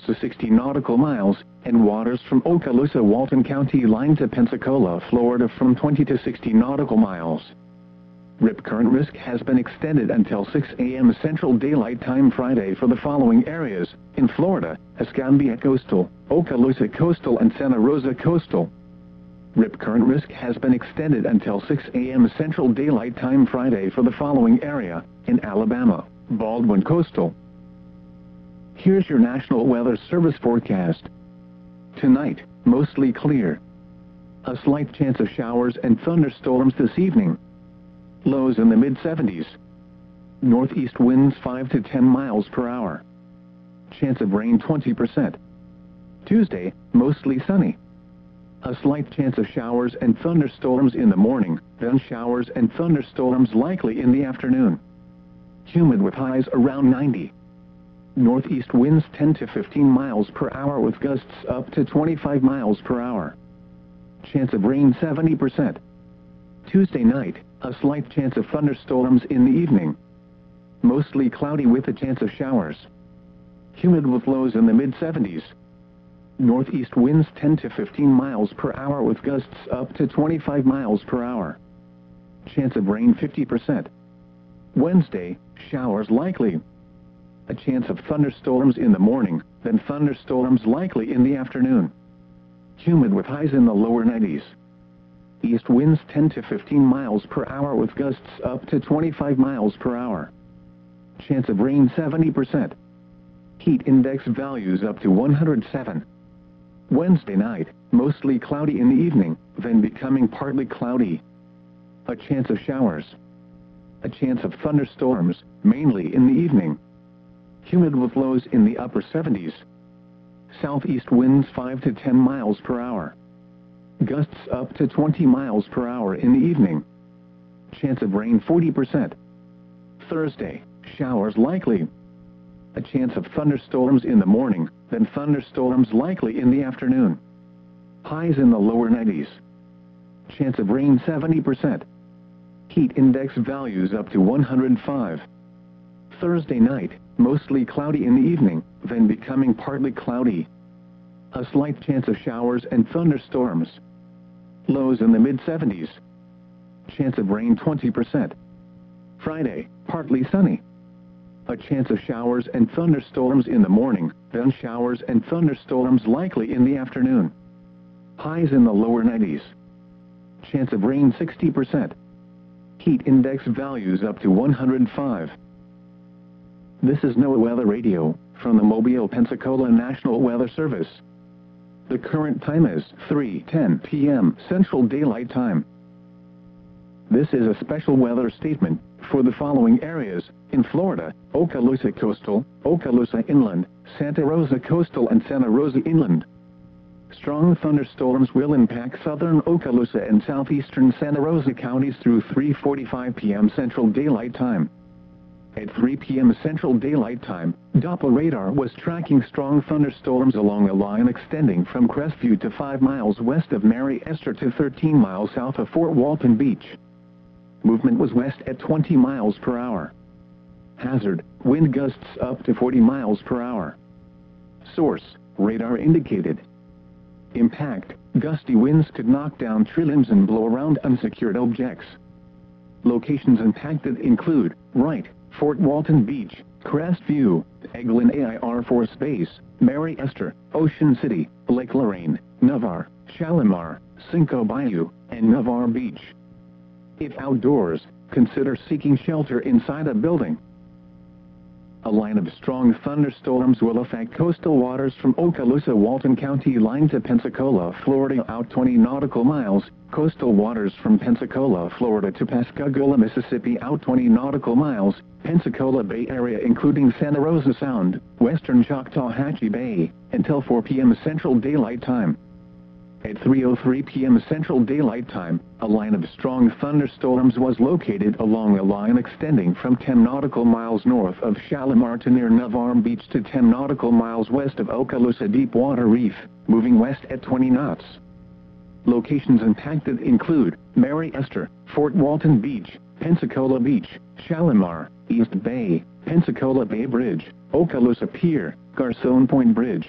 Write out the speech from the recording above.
to 60 nautical miles, and waters from Okaloosa Walton County line to Pensacola, Florida from 20 to 60 nautical miles. Rip current risk has been extended until 6 a.m. Central Daylight Time Friday for the following areas: in Florida, Escambia Coastal, Okaloosa Coastal and Santa Rosa Coastal. Rip current risk has been extended until 6 a.m. Central Daylight Time Friday for the following area: in Alabama, Baldwin Coastal. Here's your National Weather Service forecast. Tonight, mostly clear. A slight chance of showers and thunderstorms this evening. Lows in the mid-70s. Northeast winds 5 to 10 miles per hour. Chance of rain 20%. Tuesday, mostly sunny. A slight chance of showers and thunderstorms in the morning, then showers and thunderstorms likely in the afternoon. Humid with highs around 90. Northeast winds 10 to 15 miles per hour with gusts up to 25 miles per hour. Chance of rain 70%. Tuesday night, a slight chance of thunderstorms in the evening. Mostly cloudy with a chance of showers. Humid with lows in the mid-70s. Northeast winds 10 to 15 miles per hour with gusts up to 25 miles per hour. Chance of rain 50%. Wednesday, showers likely. A chance of thunderstorms in the morning, then thunderstorms likely in the afternoon. Humid with highs in the lower 90s. East winds 10 to 15 miles per hour with gusts up to 25 miles per hour. Chance of rain 70%. Heat index values up to 107. Wednesday night, mostly cloudy in the evening, then becoming partly cloudy. A chance of showers. A chance of thunderstorms, mainly in the evening. Humid with lows in the upper 70s. Southeast winds 5 to 10 miles per hour. Gusts up to 20 miles per hour in the evening. Chance of rain 40%. Thursday, showers likely. A chance of thunderstorms in the morning, then thunderstorms likely in the afternoon. Highs in the lower 90s. Chance of rain 70%. Heat index values up to 105. Thursday night, mostly cloudy in the evening, then becoming partly cloudy. A slight chance of showers and thunderstorms. Lows in the mid-70s. Chance of rain 20%. Friday, partly sunny. A chance of showers and thunderstorms in the morning, then showers and thunderstorms likely in the afternoon. Highs in the lower 90s. Chance of rain 60%. Heat index values up to 105. This is NOAA Weather Radio, from the Mobile, Pensacola National Weather Service. The current time is 3:10 p.m. Central Daylight Time. This is a special weather statement for the following areas: in Florida, Okaloosa Coastal, Okaloosa Inland, Santa Rosa Coastal and Santa Rosa Inland. Strong thunderstorms will impact southern Okaloosa and southeastern Santa Rosa counties through 3:45 p.m. Central Daylight Time. At 3 p.m. Central Daylight Time, Doppler radar was tracking strong thunderstorms along a line extending from Crestview to 5 miles west of Mary Esther to 13 miles south of Fort Walton Beach. Movement was west at 20 miles per hour. Hazard, wind gusts up to 40 miles per hour. Source, radar indicated. Impact, gusty winds could knock down tree limbs and blow around unsecured objects. Locations impacted include, Wright, Fort Walton Beach, Crestview, Eglin Air Force Base, Mary Esther, Ocean City, Lake Lorraine, Navarre, Shalimar, Cinco Bayou, and Navarre Beach. If outdoors, consider seeking shelter inside a building. A line of strong thunderstorms will affect coastal waters from Okaloosa Walton County line to Pensacola, Florida out 20 nautical miles, coastal waters from Pensacola, Florida to Pascagoula, Mississippi out 20 nautical miles, Pensacola Bay Area including Santa Rosa Sound, western Choctawhatchee Bay, until 4 p.m. Central Daylight Time. At 3:03 p.m. Central Daylight Time, a line of strong thunderstorms was located along a line extending from 10 nautical miles north of Shalimar to near Navarre Beach to 10 nautical miles west of Okaloosa Deepwater Reef, moving west at 20 knots. Locations impacted include Mary Esther, Fort Walton Beach, Pensacola Beach, Shalimar, East Bay, Pensacola Bay Bridge, Okaloosa Pier, Garcon Point Bridge,